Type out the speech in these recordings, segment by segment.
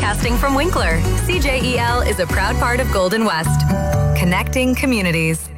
Broadcasting from Winkler, CJEL is a proud part of Golden West. Connecting communities.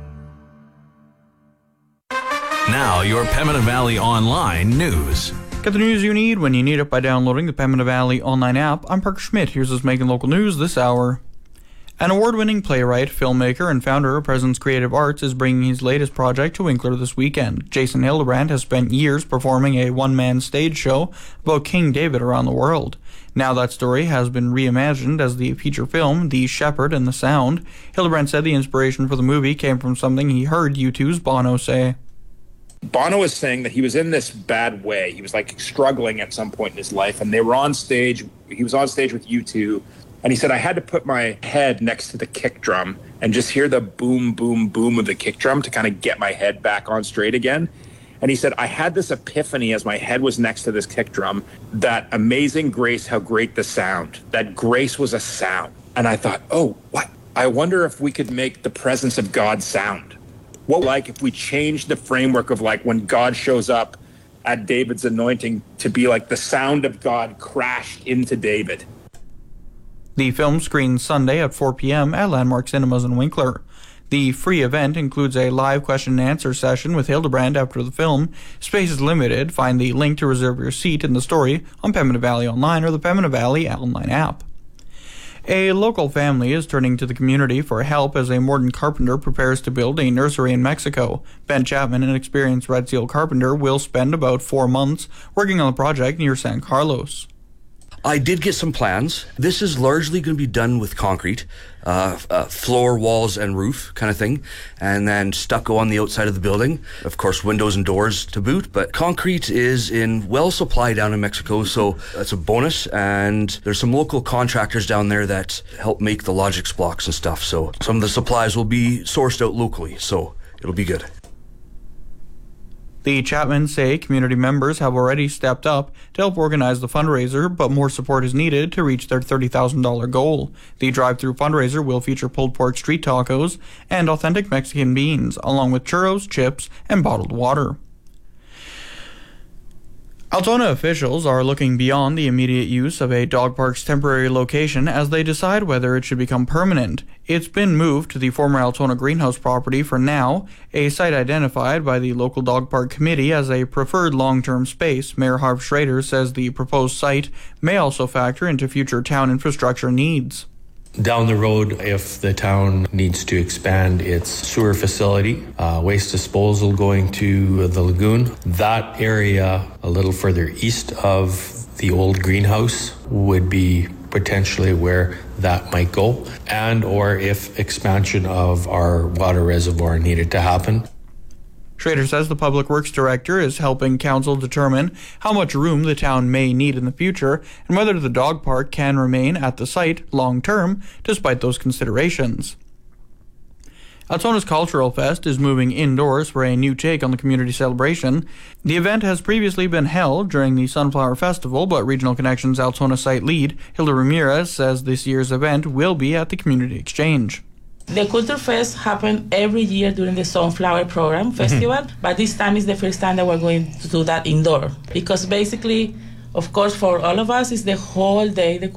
Now, your Pembina Valley Online news. Get the news you need when you need it by downloading the Pembina Valley Online app. I'm Parker Schmidt. Here's what's making local news this hour. An award-winning playwright, filmmaker, and founder of Presence Creative Arts is bringing his latest project to Winkler this weekend. Jason Hildebrand has spent years performing a one-man stage show about King David around the world. Now that story has been reimagined as the feature film, The Shepherd and the Sound. Hildebrand said the inspiration for the movie came from something he heard U2's Bono say. Bono was saying that he was in this bad way. He was like struggling at some point in his life, and they were on stage. He was on stage with U2. And he said, I had to put my head next to the kick drum and just hear the boom, boom, boom of the kick drum to kind of get my head back on straight again. And he said, I had this epiphany as my head was next to this kick drum, that amazing grace, how great the sound, that grace was a sound. And I thought, oh, what? I wonder if we could make the presence of God sound. What like if we changed the framework of like when God shows up at David's anointing to be like the sound of God crashed into David. The film screens Sunday at 4 p.m. at Landmark Cinemas in Winkler. The free event includes a live question and answer session with Hildebrand after the film. Space is limited. Find the link to reserve your seat in the story on Pembina Valley Online or the Pembina Valley Online app. A local family is turning to the community for help as a modern carpenter prepares to build a nursery in Mexico. Ben Chapman, an experienced Red Seal carpenter, will spend about 4 months working on the project near San Carlos. I did get some plans. This is largely going to be done with concrete, floor, walls, and roof kind of thing, and then stucco on the outside of the building. Of course, windows and doors to boot, but concrete is in well supply down in Mexico, so that's a bonus, and there's some local contractors down there that help make the Logix blocks and stuff, so some of the supplies will be sourced out locally, so it'll be good. The Chapmans say community members have already stepped up to help organize the fundraiser, but more support is needed to reach their $30,000 goal. The drive-through fundraiser will feature pulled pork street tacos and authentic Mexican beans, along with churros, chips, and bottled water. Altona officials are looking beyond the immediate use of a dog park's temporary location as they decide whether it should become permanent. It's been moved to the former Altona greenhouse property for now, a site identified by the local dog park committee as a preferred long-term space. Mayor Harv Schrader says the proposed site may also factor into future town infrastructure needs. Down the road, if the town needs to expand its sewer facility, waste disposal going to the lagoon, that area a little further east of the old greenhouse would be potentially where that might go, and or if expansion of our water reservoir needed to happen. Schrader says the Public Works Director is helping council determine how much room the town may need in the future and whether the dog park can remain at the site long-term despite those considerations. Altona's Cultural Fest is moving indoors for a new take on the community celebration. The event has previously been held during the Sunflower Festival, but Regional Connections Altona site lead Hilda Ramirez says this year's event will be at the Community Exchange. The Culture Fest happens every year during the Sunflower Program Festival, but this time is the first time that we're going to do that indoor. Because basically, of course, for all of us, it's the whole day.